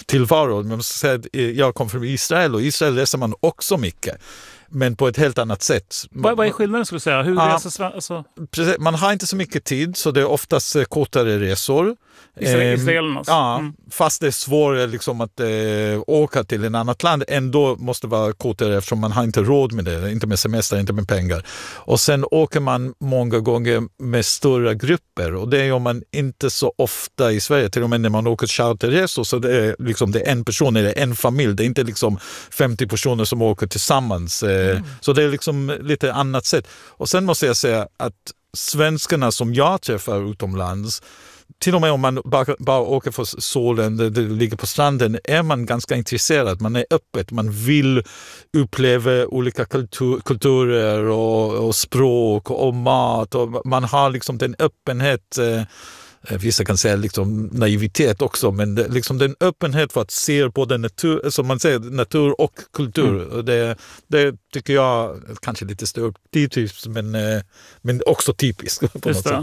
tillvaro. Man måste säga att jag kom från Israel, och i Israel reser man också mycket. Men på ett helt annat sätt. Vad är skillnaden, skulle du säga? Hur reser precis, man har inte så mycket tid, så det är oftast kortare resor. Israelernas. Fast det är svårare liksom att åka till ett annat land, ändå måste vara kortare eftersom man har inte råd med det, inte med semester, inte med pengar. Och sen åker man många gånger med stora grupper, och det gör man inte så ofta i Sverige, till och med när man åker charterresor, så det är liksom det är en person eller en familj, det är inte liksom 50 personer som åker tillsammans. Så det är liksom lite annat sätt. Och sen måste jag säga att svenskarna som jag träffar utomlands, till och med om man bara åker för solen, det ligger på stranden, är man ganska intresserad. Man är öppet, man vill uppleva olika kulturer och språk och mat. Och man har liksom den öppenhet, vissa kan säga liksom naivitet också, men liksom den öppenhet för att se både natur, som man säger, natur och kultur. Det tycker jag kanske lite stereotypiskt, men också typiskt på något sätt.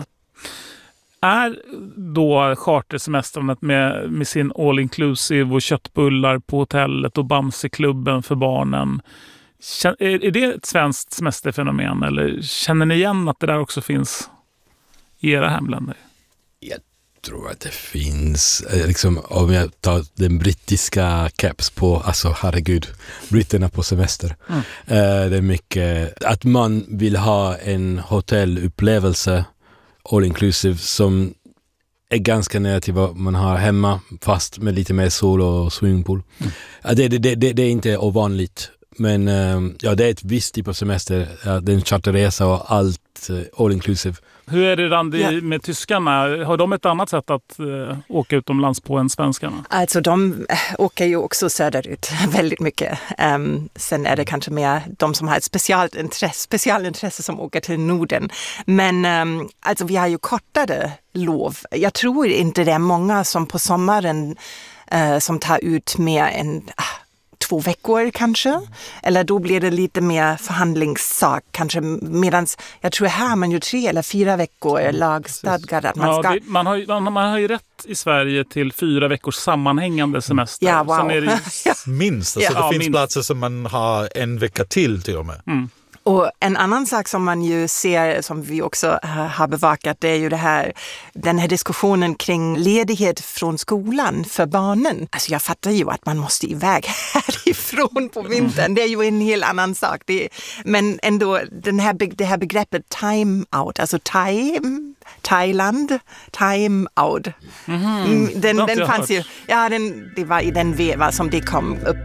Är då chartersemestrandet med sin all inclusive och köttbullar på hotellet och Bamseklubben för barnen, är det ett svenskt semesterfenomen, eller känner ni igen att det där också finns i era hemländer? Jag tror att det finns, liksom, om jag tar den brittiska caps på, alltså herregud, britterna på semester. Det är mycket att man vill ha en hotellupplevelse all inclusive som är ganska nära till vad man har hemma, fast med lite mer sol och swimmingpool. Det är inte ovanligt, men det är ett visst typ av semester, det är en charterresa och allt all inclusive. Hur är det, Randi, med tyskarna? Har de ett annat sätt att åka utomlands på än svenskarna? Alltså de åker ju också söderut väldigt mycket. Sen är det kanske mer de som har ett specialintresse som åker till Norden. Men alltså vi har ju kortare lov. Jag tror inte det är många som på sommaren som tar ut mer än 2 veckor kanske. Eller då blir det lite mer förhandlingssak kanske. Medans jag tror här man ju 3 eller 4 veckor lagstadgad att man ska... Man har ju rätt i Sverige till 4 veckors sammanhängande semester. Ja, wow. Sen är det minst. Alltså det finns platser som man har 1 vecka till och med. Och en annan sak som man ju ser, som vi också har bevakat, det är ju den här diskussionen kring ledighet från skolan för barnen. Alltså jag fattar ju att man måste iväg härifrån på vintern. Det är ju en helt annan sak. Men ändå det här begreppet time out, alltså Thailand, time out. Den fanns ju. Ja, det var i den veva som det kom upp.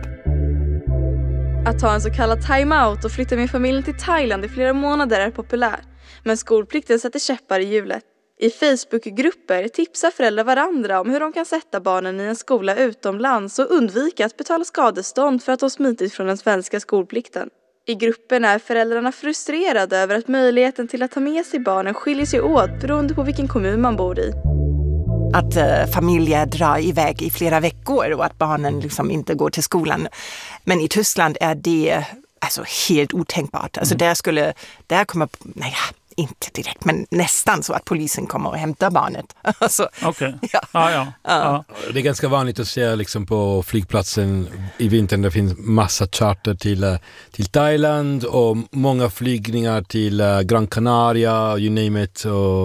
Att ta en så kallad time-out och flytta med familjen till Thailand i flera månader är populär. Men skolplikten sätter käppar i hjulet. I Facebookgrupper tipsar föräldrar varandra om hur de kan sätta barnen i en skola utomlands och undvika att betala skadestånd för att de smitit från den svenska skolplikten. I gruppen är föräldrarna frustrerade över att möjligheten till att ta med sig barnen skiljer sig åt beroende på vilken kommun man bor i. Att familjer drar iväg i flera veckor och att barnen liksom inte går till skolan. Men i Tyskland är det alltså helt otänkbart. Alltså där kommer, inte direkt, men nästan så att polisen kommer och hämtar barnet. Alltså, okej. Ja. Det är ganska vanligt att se liksom på flygplatsen i vintern, det finns massa charter till Thailand och många flygningar till Gran Canaria, you name it.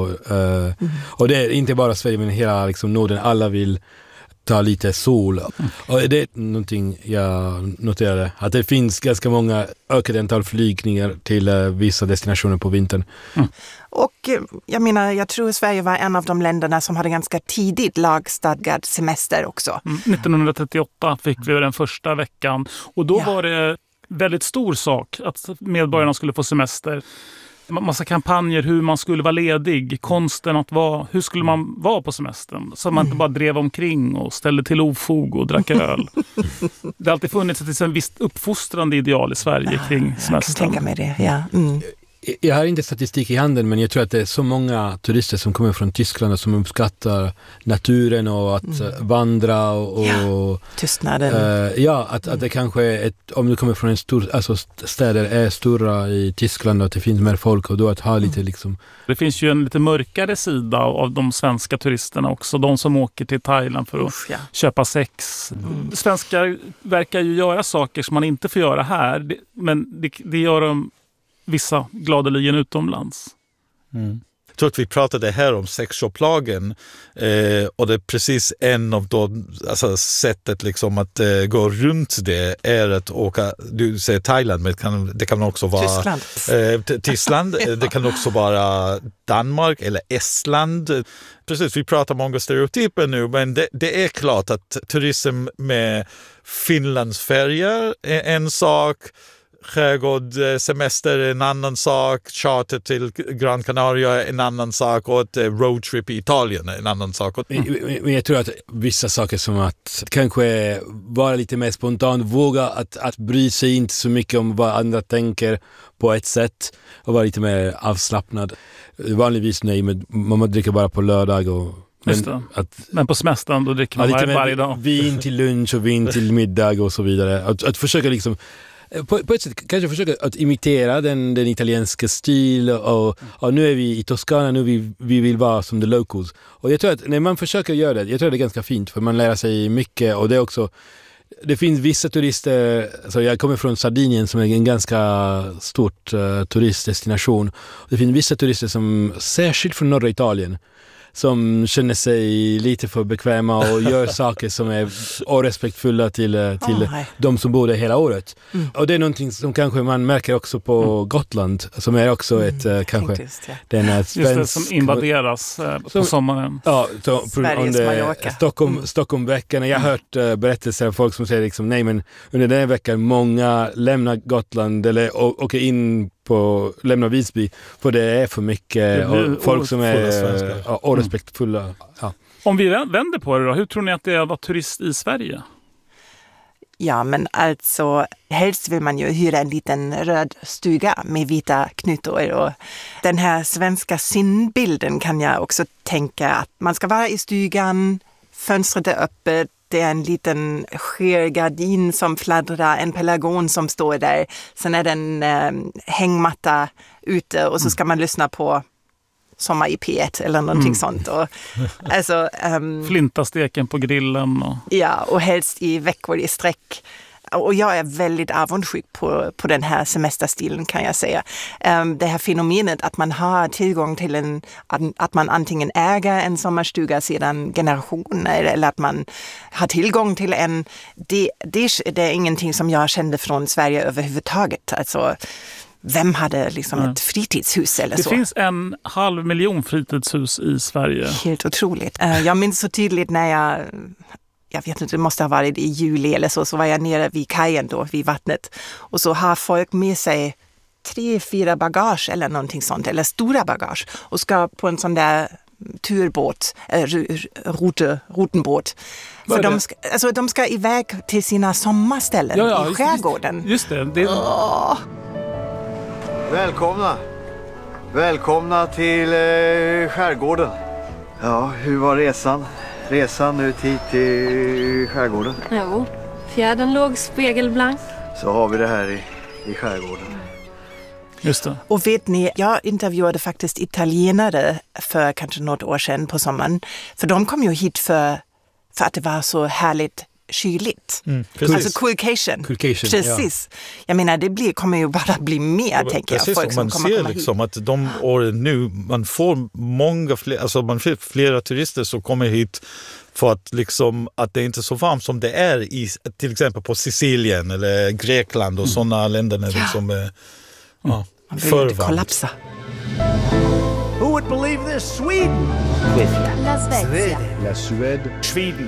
Och det är inte bara Sverige men hela liksom Norden, alla vill ta lite sol. Och det är någonting jag noterade, att det finns ganska många ökade antal flygningar till vissa destinationer på vintern. Och jag tror Sverige var en av de länderna som hade ganska tidigt lagstadgad semester också. 1938 fick vi den första veckan och då var det väldigt stor sak att medborgarna skulle få semester. Massa kampanjer hur man skulle vara ledig, konsten att hur skulle man vara på semestern så man inte bara drev omkring och ställde till ofog och drack öl. Det har alltid funnits ett visst uppfostrande ideal i Sverige kring semestern. Jag kan tänka mig det, ja. Jag har inte statistik i handen, men jag tror att det är så många turister som kommer från Tyskland som uppskattar naturen och att vandra och tystnaden. Att det kanske är om du kommer från en stor, alltså städer är stora i Tyskland och att det finns mer folk och då att ha lite liksom. Det finns ju en lite mörkare sida av de svenska turisterna också. De som åker till Thailand för att köpa sex. Svenskar verkar ju göra saker som man inte får göra här. Men det gör de vissa gladeligen utomlands. Jag tror att vi pratade här om sexköplagen och det är precis en av de sättet liksom att gå runt det är att åka, du säger Thailand, men det kan också vara Tyskland, det kan också vara Danmark eller Estland. Precis, vi pratar många stereotyper nu, men det är klart att turism med Finlandsfärger är en sak, skärgård, semester är en annan sak, charter till Gran Canaria är en annan sak och ett roadtrip i Italien är en annan sak. Men jag tror att vissa saker som att kanske vara lite mer spontan, våga att bry sig inte så mycket om vad andra tänker på ett sätt och vara lite mer avslappnad. Vanligtvis nej, men man dricker bara på lördag och men på semestern då dricker man varje dag. Vin till lunch och vin till middag och så vidare. Att försöka liksom på ett sätt kanske försöka att imitera den italienska stil och nu är vi i Toscana, nu vi vill vara som the locals. Och jag tror att när man försöker göra det, jag tror att det är ganska fint för man lär sig mycket och det är också, det finns vissa turister, så jag kommer från Sardinien som är en ganska stort turistdestination. Det finns vissa turister som, särskilt från norra Italien, som känner sig lite för bekväma och gör saker som är orespektfulla till de som bor där hela året. Och det är någonting som kanske man märker också på Gotland, som är också ett kanske den är svensk, just det, som invaderas på sommaren. Ja, Sveriges Mallorca. Stockholmveckan. Jag har hört berättelser av folk som säger liksom, nej men under den här veckan många lämnar Gotland eller åker in lämna Visby för det är för mycket och folk som är orespektfulla. Ja. Om vi vänder på det då, hur tror ni att det är att vara turist i Sverige? Ja, men alltså helst vill man ju hyra en liten röd stuga med vita knutor och den här svenska sinnbilden kan jag också tänka att man ska vara i stugan, fönstret är öppet, det är en liten skärgardin som fladdrar, en pelargon som står där. Sen är det en hängmatta ute och så ska man lyssna på Sommar i P1 eller någonting sånt. Och, alltså, flintasteken på grillen. Och helst i veckor i sträck. Och jag är väldigt avundsjuk på den här semesterstilen kan jag säga. Det här fenomenet att man har tillgång till att man antingen äger en sommarstuga sedan generationer eller att man har tillgång till en. Det är ingenting som jag kände från Sverige överhuvudtaget. Alltså, vem hade liksom ett fritidshus eller så? Det finns 500 000 fritidshus i Sverige. Helt otroligt. Jag minns så tydligt när jag vet inte, det måste ha varit i juli eller så var jag nere vid kajen då, vid vattnet. Och så har folk med sig 3-4 bagage eller någonting sånt, eller stora bagage. Och ska på en sån där turbåt, rutenbåt. För de ska iväg till sina sommarställen i skärgården. Just det. Välkomna till skärgården. Ja, hur var resan? Resan ut hit till skärgården. Jo, fjärden låg spegelblank. Så har vi det här i skärgården. Just det. Och vet ni, jag intervjuade faktiskt italienare för kanske något år sedan på sommaren. För de kom ju hit för att det var så härligt kyligt. Alltså coolcation. Precis. Ja. Jag menar, kommer ju bara bli mer, tänker jag. Folk man ser liksom att de åren nu, man får många fler, alltså man får flera turister som kommer hit för att liksom att det är inte så varmt som det är i till exempel på Sicilien eller Grekland och sådana länder när liksom man vill inte kollapsa. Who would believe this? Sweden! La Suède. Sweden.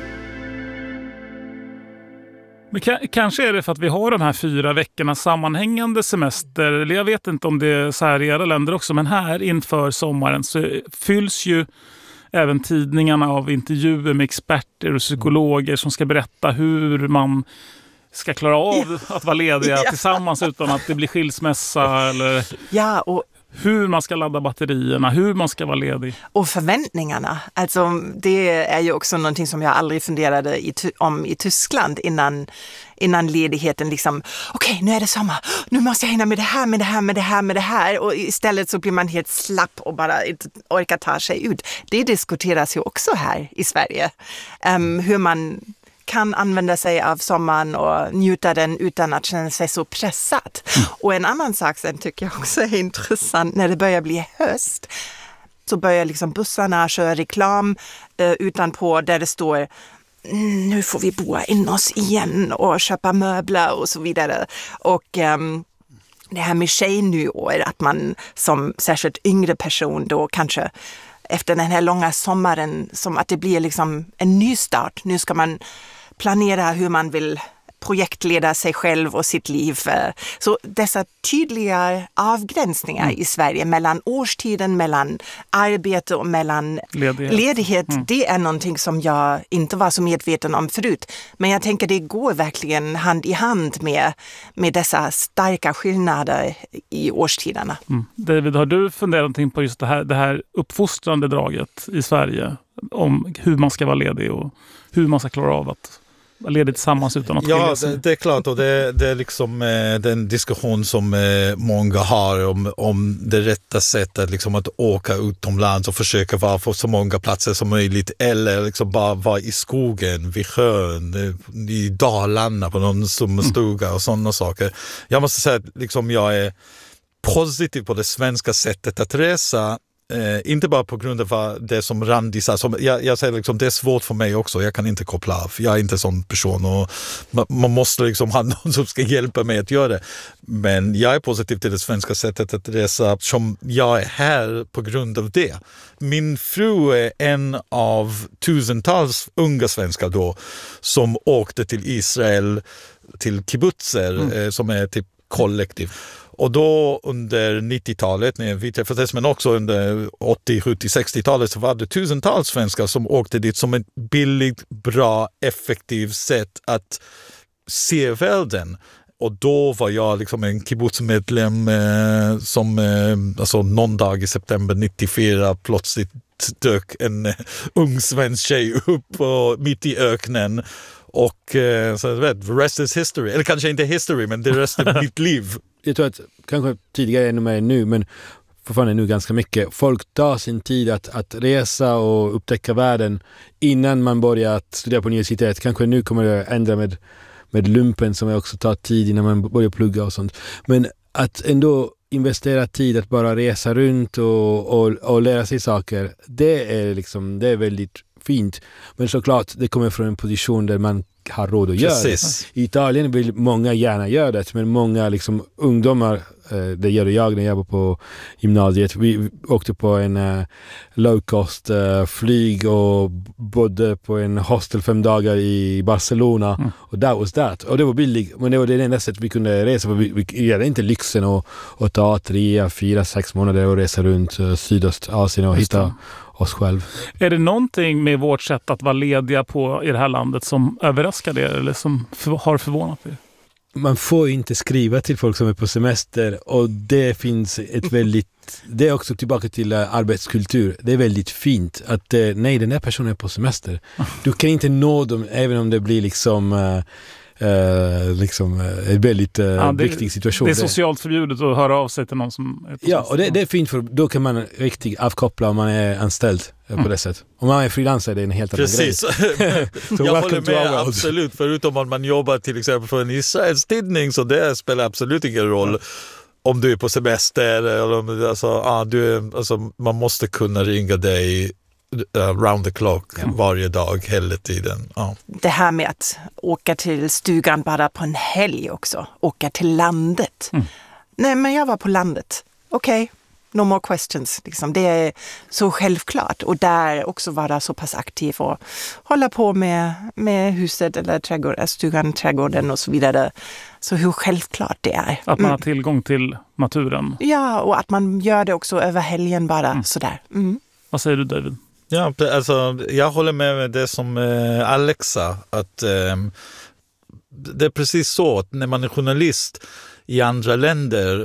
Men kanske är det för att vi har de här 4 veckorna sammanhängande semester, eller jag vet inte om det är så här i era länder också, men här inför sommaren så fylls ju även tidningarna av intervjuer med experter och psykologer som ska berätta hur man ska klara av att vara lediga tillsammans utan att det blir skilsmässa eller hur man ska ladda batterierna, hur man ska vara ledig. Och förväntningarna. Alltså, det är ju också någonting som jag aldrig funderade om i Tyskland innan ledigheten. Liksom, okej, nu är det sommar. Nu måste jag hinna med det här. Och istället så blir man helt slapp och bara inte orkar ta sig ut. Det diskuteras ju också här i Sverige. Hur man kan använda sig av sommaren och njuta den utan att känna sig så pressad. Och en annan sak sen tycker jag också är intressant, när det börjar bli höst så börjar liksom bussarna köra reklam utanpå där det står nu får vi boa in oss igen och köpa möbler och så vidare. Och det här med tjejnyår, att man som särskilt yngre person då kanske efter den här långa sommaren som att det blir liksom en ny start. Nu ska man planera hur man vill projektleda sig själv och sitt liv. Så dessa tydliga avgränsningar i Sverige mellan årstiden, mellan arbete och mellan ledighet. Det är någonting som jag inte var så medveten om förut. Men jag tänker det går verkligen hand i hand med dessa starka skillnader i årstiderna. David, har du funderat någonting på just det här uppfostrande draget i Sverige om hur man ska vara ledig och hur man ska klara av att leder tillsammans utan att skilja sig? Ja, det är klart, och det är liksom den diskussion som många har om det rätta sättet liksom att åka utomlands och försöka vara på så många platser som möjligt, eller liksom bara vara i skogen, vid sjön, i Dalarna på någon sommarstuga och sådana saker. Jag måste säga att liksom jag är positiv på det svenska sättet att resa. Inte bara på grund av det som Randi sa, jag säger liksom, det är svårt för mig också, jag kan inte koppla av, jag är inte en sån person och man måste liksom ha någon som ska hjälpa mig att göra det, men jag är positiv till det svenska sättet att resa som jag är här på grund av det. Min fru är en av tusentals unga svenskar då som åkte till Israel, till kibbutzer som är typ kollektiv. Och då under 90-talet, när vi träffades, men också under 80, 70, 60-talet så var det tusentals svenskar som åkte dit som ett billigt, bra, effektivt sätt att se världen. Och då var jag liksom en kibbutzmedlem som alltså någon dag i september 94 plötsligt dök en ung svensk tjej upp mitt i öknen. Och så vet, rest is history. Eller kanske inte history, men det är resten av mitt liv. Jag tror att kanske tidigare ännu mer nu, men fortfarande nu ganska mycket. Folk tar sin tid att resa och upptäcka världen innan man börjar att studera på universitet. Kanske nu kommer det ändra med lumpen som också tar tid innan man börjar plugga och sånt. Men att ändå investera tid att bara resa runt och lära sig saker, det är väldigt fint. Men såklart, det kommer från en position där man har råd att göra det. I Italien vill många gärna göra det, men många liksom ungdomar, det gör jag när jag var på gymnasiet. Vi åkte på en low cost flyg och bodde på en hostel 5 dagar i Barcelona och that was that. Och det var billigt, men det var det enda sättet vi kunde resa. Vi hade inte lyxen att ta 3, 4, 6 månader och resa runt Sydostasien och hitta oss själv. Är det någonting med vårt sätt att vara lediga på i det här landet som överraskar er eller som har förvånat er? Man får inte skriva till folk som är på semester, och det finns ett väldigt, det är också tillbaka till arbetskultur. Det är väldigt fint att nej, den här personen är på semester. Du kan inte nå dem även om det blir liksom en väldigt viktig situation. Det är socialt förbjudet att höra av sig till någon som är på semester. Och det är fint, för då kan man riktigt avkoppla om man är anställd på det sättet. Om man är freelancer, det är en helt annan grej. Precis. Jag håller med, absolut. Förutom om man jobbar till exempel för en Israels tidning, så det spelar absolut ingen roll om du är på semester eller om man måste kunna ringa dig round the clock varje dag hela tiden. Det här med att åka till stugan bara på en helg också. Åka till landet. Nej, men jag var på landet. Okej. No more questions. Liksom. Det är så självklart. Och där också vara så pass aktiv och hålla på med huset eller stugan, trädgården och så vidare. Så hur självklart det är. Att man har tillgång till naturen. Ja, och att man gör det också över helgen bara sådär. Vad säger du, David? Ja, alltså, jag håller med det som Alexa, att det är precis så att när man är journalist i andra länder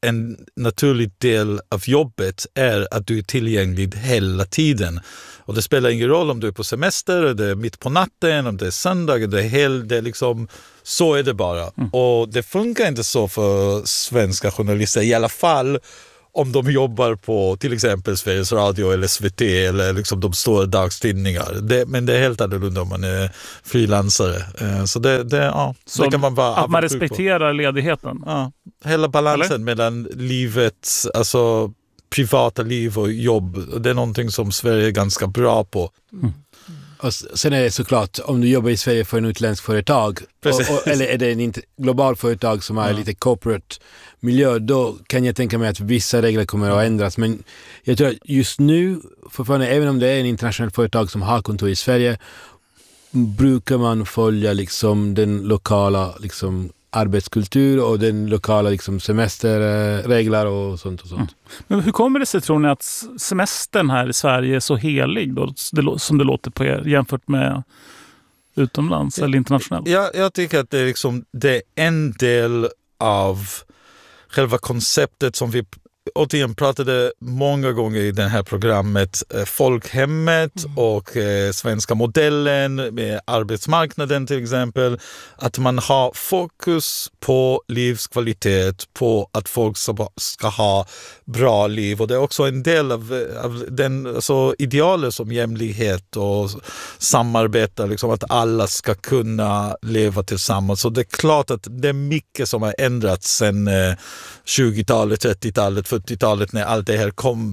en naturlig del av jobbet är att du är tillgänglig hela tiden. Och det spelar ingen roll om du är på semester, det är mitt på natten, om det är söndag, det är liksom, så är det bara. Och det funkar inte så för svenska journalister, i alla fall om de jobbar på till exempel Sveriges Radio eller SVT eller liksom de stora dagstidningar. Men det är helt annorlunda om man är frilansare. Så det kan man vara att man respekterar ledigheten. Ja, hela balansen mellan livet, alltså privata liv och jobb. Det är någonting som Sverige är ganska bra på. Och sen är det såklart, om du jobbar i Sverige för en utländsk företag eller är det en global företag som är lite corporate miljö, då kan jag tänka mig att vissa regler kommer att ändras. Men jag tror att just nu, fortfarande, även om det är en internationell företag som har kontor i Sverige, brukar man följa liksom den lokala liksom arbetskultur och den lokala liksom semesterregler och sånt. Men hur kommer det sig, tror ni, att semestern här i Sverige är så helig då, som det låter på er, jämfört med utomlands eller internationellt? Jag tycker att det är en del av själva konceptet som vi återigen pratade många gånger i det här programmet, folkhemmet och svenska modellen med arbetsmarknaden till exempel, att man har fokus på livskvalitet, på att folk ska ha bra liv, och det är också en del av den alltså idealer som jämlikhet och samarbete, liksom att alla ska kunna leva tillsammans. Så det är klart att det är mycket som har ändrats sedan 20-talet, 30-talet, 40-talet när allt det här kom.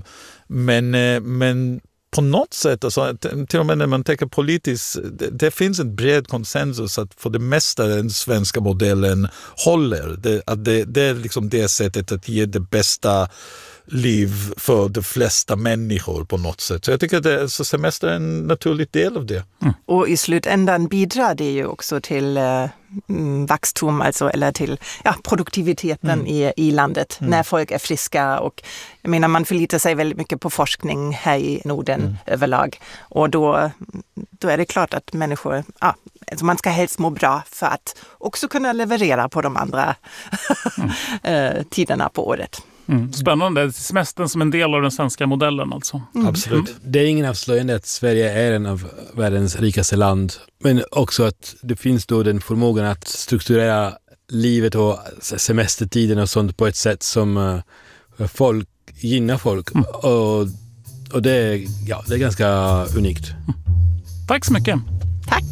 Men på något sätt, alltså, till och med när man tänker politiskt, det finns en bred konsensus att för det mesta den svenska modellen håller. Det är liksom det sättet att ge det bästa liv för de flesta människor på något sätt. Så jag tycker att semester är en naturlig del av det. Och i slutändan bidrar det ju också till vaxtum, alltså, eller till produktiviteten i landet när folk är friska. Och jag menar, man förlitar sig väldigt mycket på forskning här i Norden överlag. Och då är det klart att människor, alltså man ska helst må bra för att också kunna leverera på de andra tiderna på året. Spännande. Semestern som en del av den svenska modellen alltså. Absolut. Det är ingen avslöjande att Sverige är en av världens rikaste land, men också att det finns då den förmågan att strukturera livet och semestertiden och sånt på ett sätt som gynnar folk. Och det är ganska unikt. Tack så mycket. Tack.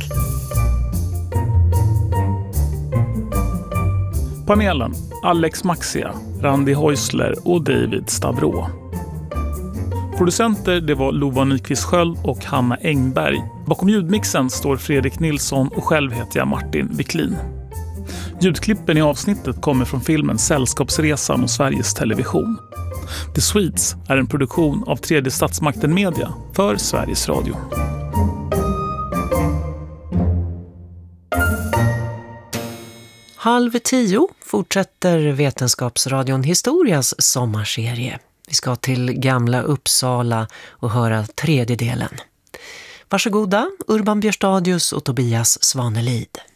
Panelen: Alex Maxia, Randi Häusler och David Stavro. Producenter, det var Lova Nyqvist Sköld och Hanna Engberg. Bakom ljudmixen står Fredrik Nilsson och själv heter jag Martin Wiklin. Ljudklippen i avsnittet kommer från filmen Sällskapsresan och Sveriges Television. The Swedes är en produktion av Tredje Statsmakten Media för Sveriges Radio. 9:30 fortsätter Vetenskapsradion Historias sommarserie. Vi ska till Gamla Uppsala och höra tredje delen. Varsågoda, Urban Björstadius och Tobias Svanelid.